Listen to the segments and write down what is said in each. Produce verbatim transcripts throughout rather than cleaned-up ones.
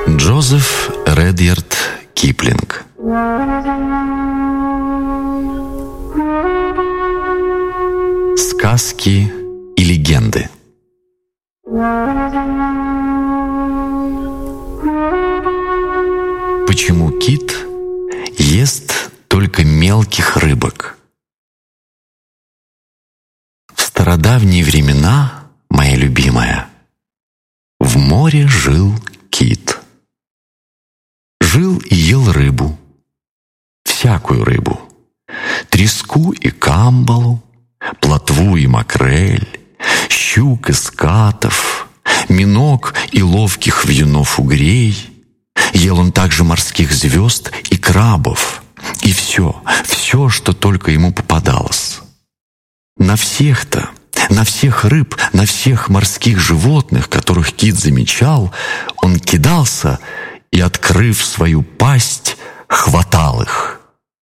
Джозеф Редьярд Киплинг. Сказки и легенды. Почему кит ест только мелких рыбок? В стародавние времена, моя любимая, в море жил кит. Жил и ел рыбу, всякую рыбу, треску и камбалу, плотву и макрель, щук и скатов, миног и ловких вьюнов-угрей. Ел он также морских звезд и крабов, и все, все, что только ему попадалось. На всех-то, на всех рыб, на всех морских животных, которых кит замечал, он кидался и, открыв свою пасть, хватал их.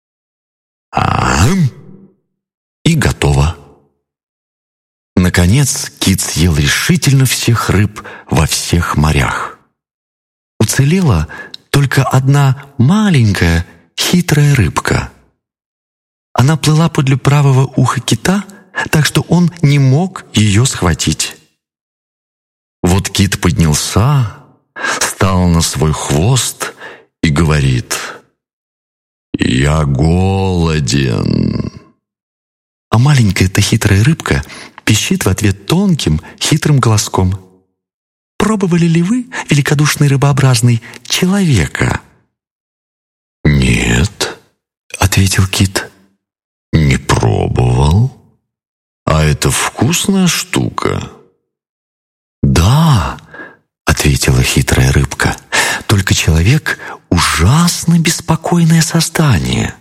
Ам! И готово. Наконец кит съел решительно всех рыб во всех морях. Уцелела только одна маленькая хитрая рыбка. Она плыла подле правого уха кита, так что он не мог ее схватить. Вот кит поднялся, стал на свой хвост и говорит: «Я голоден». А маленькая-то хитрая рыбка пищит в ответ тонким, хитрым голоском: «Пробовали ли вы, великодушный рыбообразный, человека?» «Нет», — ответил кит, — «не пробовал. А это вкусная штука». «Да», — ответила хитрая рыбка, — «только человек — ужасно беспокойное создание».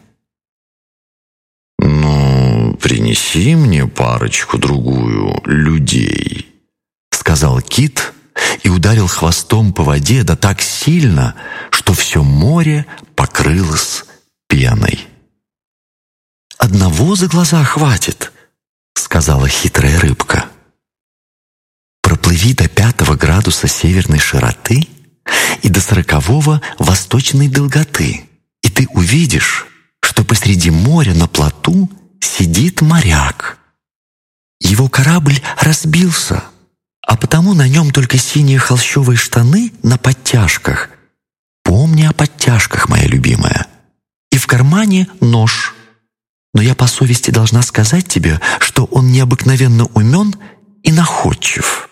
«Ну, принеси мне парочку-другую людей», — сказал кит и ударил хвостом по воде, да так сильно, что все море покрылось пеной. «Одного за глаза хватит», — сказала хитрая рыбка. «Проплыви до пятого градуса северной широты и до сорокового восточной долготы, и ты увидишь, что посреди моря на плоту сидит моряк. Его корабль разбился, а потому на нем только синие холщовые штаны на подтяжках. Помни о подтяжках, моя любимая. И в кармане нож. Но я по совести должна сказать тебе, что он необыкновенно умен и находчив».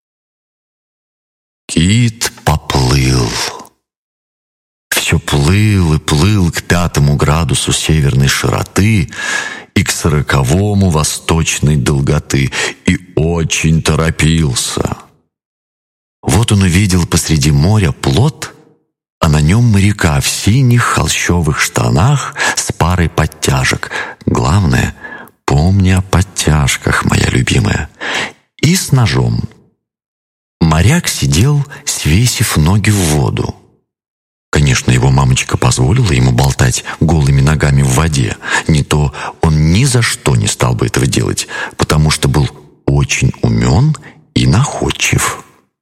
Кит поплыл. Все плыл и плыл к пятому градусу северной широты и к сороковому восточной долготы, и очень торопился. Вот он увидел посреди моря плот, а на нем моряка в синих холщовых штанах с парой подтяжек. Главное, помни о подтяжках, моя любимая. И с ножом. Моряк сидел, свесив ноги в воду. Конечно, его мамочка позволила ему болтать голыми ногами в воде. Не то он ни за что не стал бы этого делать, потому что был очень умен и находчив.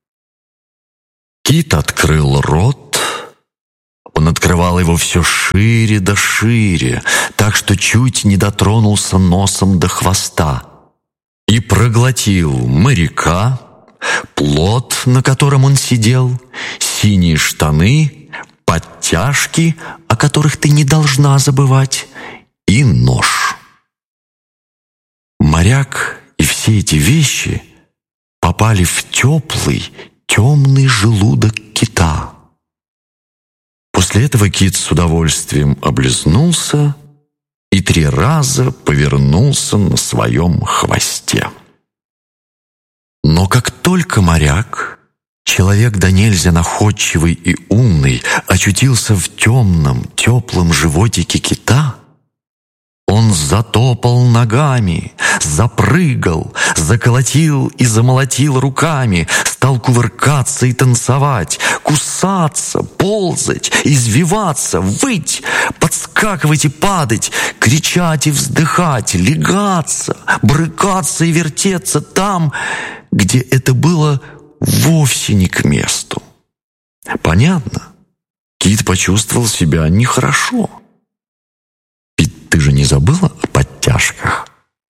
Кит открыл рот. Он открывал его все шире да шире, так что чуть не дотронулся носом до хвоста, и проглотил моряка, плот, на котором он сидел, синие штаны, подтяжки, о которых ты не должна забывать, и нож. Моряк и все эти вещи попали в теплый, темный желудок кита. После этого кит с удовольствием облизнулся и три раза повернулся на своем хвосте. Но как только моряк, человек да нельзя находчивый и умный, очутился в темном, теплом животике кита, он затопал ногами, запрыгал, заколотил и замолотил руками, стал кувыркаться и танцевать, кусаться, ползать, извиваться, выть, подскакивать и падать, кричать и вздыхать, лягаться, брыкаться и вертеться там, где это было вовсе не к месту. Понятно. Кит почувствовал себя нехорошо. Ведь ты же не забыла о подтяжках?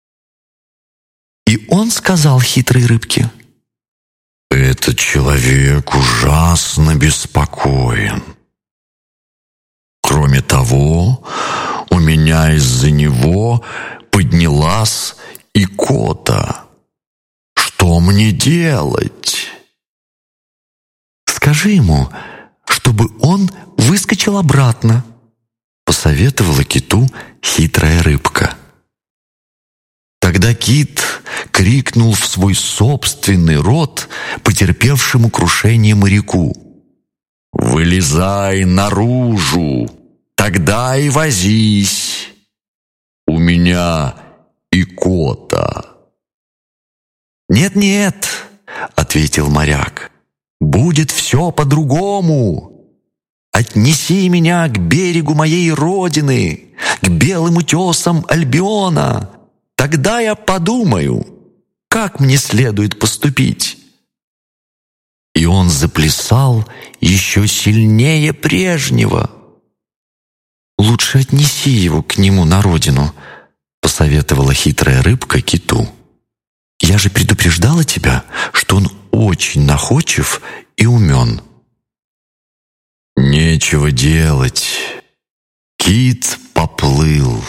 И он сказал хитрой рыбке: «Этот человек ужасно беспокоен. Кроме того, у меня из-за него поднялась икота. Что мне делать?» «Скажи ему, чтобы он выскочил обратно», — посоветовала киту хитрая рыбка. Тогда кит крикнул в свой собственный рот потерпевшему крушение моряку: «Вылезай наружу, тогда и возись. У меня икота». «Нет-нет», — ответил моряк, — «будет все по-другому. Отнеси меня к берегу моей родины, к белым утесам Альбиона. Тогда я подумаю, как мне следует поступить». И он заплясал еще сильнее прежнего. «Лучше отнеси его к нему на родину», — посоветовала хитрая рыбка киту. «Я же предупреждала тебя, что он очень находчив и умен». Нечего делать. Кит поплыл.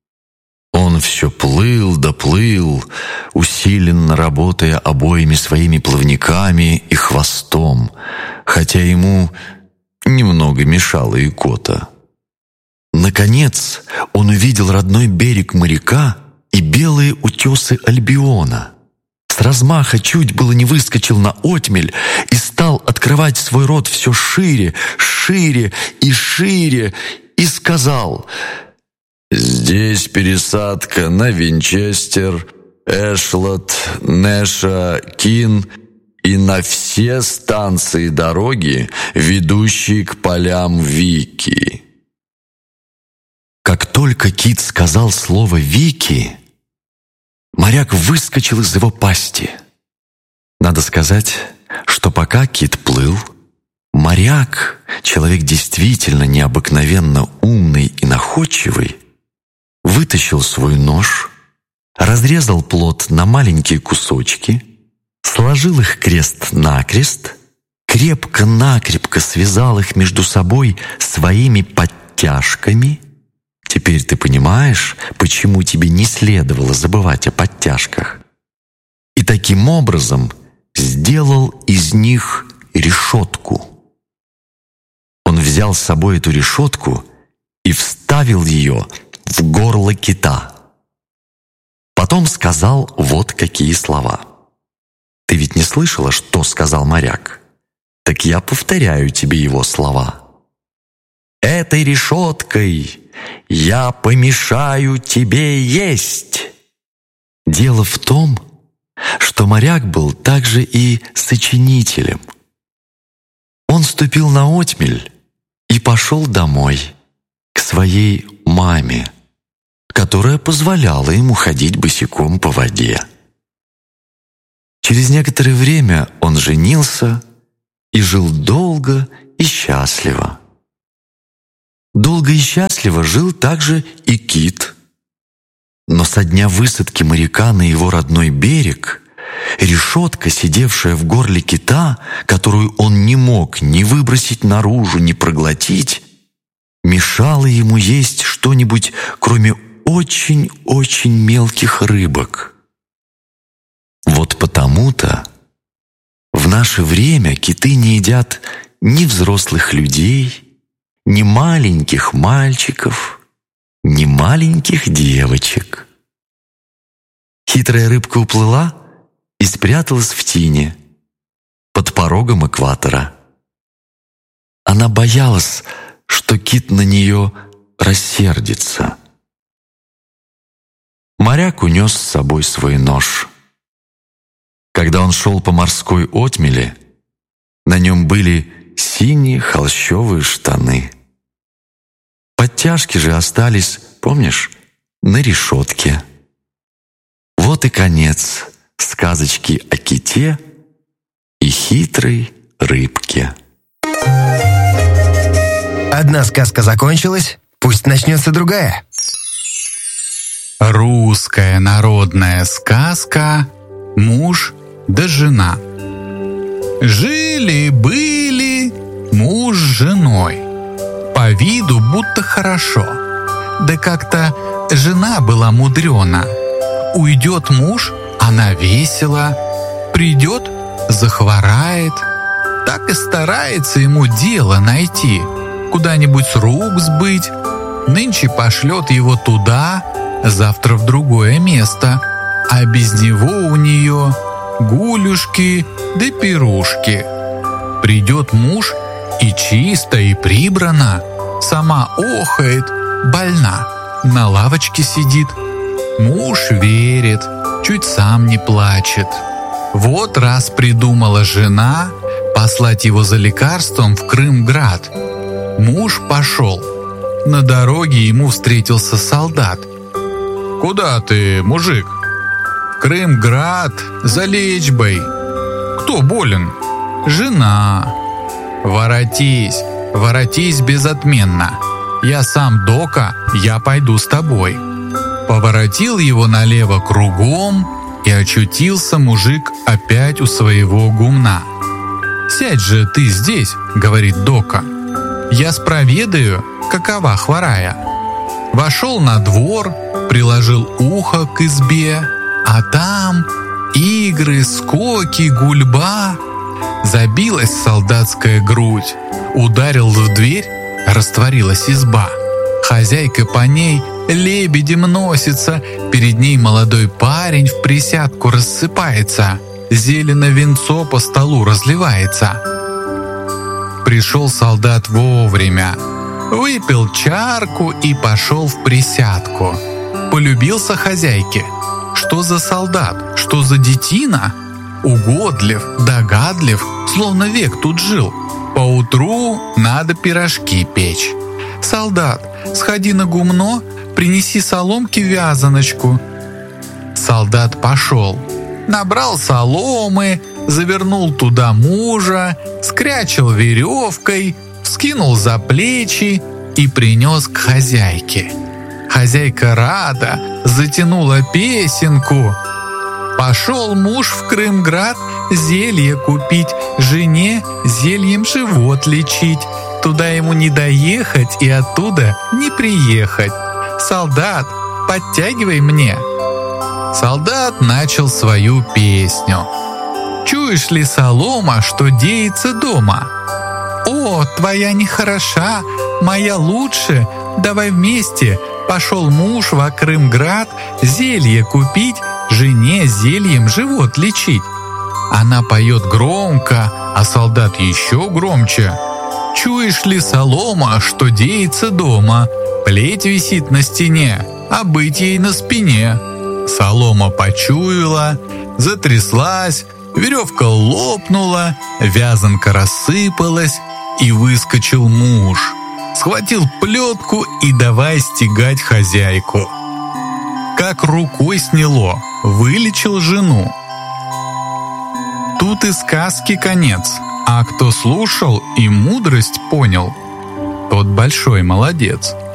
Он все плыл да плыл, усиленно работая обоими своими плавниками и хвостом, хотя ему немного мешала икота. Наконец он увидел родной берег моряка и белые утесы Альбиона. С размаха чуть было не выскочил на отмель и стал открывать свой рот все шире, шире и шире, и сказал: «Здесь пересадка на Винчестер, Эшлот, Нэша, Кин и на все станции дороги, ведущие к полям Вики». Как только кит сказал слово «Вики», моряк выскочил из его пасти. Надо сказать, что пока кит плыл, моряк, человек действительно необыкновенно умный и находчивый, вытащил свой нож, разрезал плод на маленькие кусочки, сложил их крест-накрест, крепко-накрепко связал их между собой своими подтяжками. Теперь ты понимаешь, почему тебе не следовало забывать о подтяжках. И таким образом сделал из них решетку. Он взял с собой эту решетку и вставил ее в горло кита. Потом сказал вот какие слова. Ты ведь не слышала, что сказал моряк? Так я повторяю тебе его слова. «Этой решеткой я помешаю тебе есть». Дело в том, что моряк был также и сочинителем. Он ступил на отмель и пошел домой, к своей маме, которая позволяла ему ходить босиком по воде. Через некоторое время он женился и жил долго и счастливо. Долго и счастливо жил также и кит. Но со дня высадки моряка на его родной берег решетка, сидевшая в горле кита, которую он не мог ни выбросить наружу, ни проглотить, мешала ему есть что-нибудь, кроме очень-очень мелких рыбок. Вот потому-то в наше время киты не едят ни взрослых людей, ни маленьких мальчиков, ни маленьких девочек. Хитрая рыбка уплыла и спряталась в тине, под порогом экватора. Она боялась, что кит на нее рассердится. Моряк унес с собой свой нож. Когда он шел по морской отмели, на нем были синие холщовые штаны. Подтяжки же остались, помнишь, на решетке. Вот и конец сказочки о ките и хитрой рыбке. Одна сказка закончилась, пусть начнется другая. Русская народная сказка «Муж да жена». Жили-были муж с женой. По виду будто хорошо. Да как-то жена была мудрена. Уйдет муж, она весела. Придет, захворает. Так и старается ему дело найти. Куда-нибудь с рук сбыть. Нынче пошлет его туда, завтра в другое место. А без него у нее гулюшки да пирушки. Придет муж, и чисто, и прибрано. Сама охает, больна, на лавочке сидит. Муж верит, чуть сам не плачет. Вот раз придумала жена послать его за лекарством в Крымград. Муж пошел. На дороге ему встретился солдат. «Куда ты, мужик?» «В Крымград, за лечбой». «Кто болен?» «Жена». «Воротись, воротись безотменно. Я сам дока, я пойду с тобой». Поворотил его налево кругом, и очутился мужик опять у своего гумна. «Сядь же ты здесь», — говорит дока. «Я спроведаю, какова хворая». Вошел на двор, приложил ухо к избе, а там игры, скоки, гульба. Забилась солдатская грудь, ударил в дверь, растворилась изба. Хозяйка по ней лебедем носится, перед ней молодой парень в присядку рассыпается, зелено венцо по столу разливается. Пришел солдат вовремя, выпил чарку и пошел в присядку. Полюбился хозяйке. Что за солдат, что за детина? Угодлив, догадлив, словно век тут жил. Поутру надо пирожки печь. «Солдат, сходи на гумно, принеси соломки вязаночку». Солдат пошел, набрал соломы, завернул туда мужа, скрячил веревкой, вскинул за плечи и принес к хозяйке. Хозяйка рада, затянула песенку. Пошел муж в Крымград зелье купить, жене зельем живот лечить. Туда ему не доехать и оттуда не приехать. Солдат, подтягивай мне. Солдат начал свою песню. Чуешь ли, солома, что деется дома? О, твоя нехороша, моя лучше, давай вместе. Пошел муж во Крымград зелье купить, жене зельем живот лечить. Она поет громко, а солдат еще громче. Чуешь ли, солома, что деется дома? Плеть висит на стене, а быть ей на спине. Солома почуяла, затряслась, веревка лопнула, вязанка рассыпалась, и выскочил муж. Схватил плетку и давай стегать хозяйку. Как рукой сняло, вылечил жену. Тут и сказки конец, а кто слушал и мудрость понял, тот большой молодец.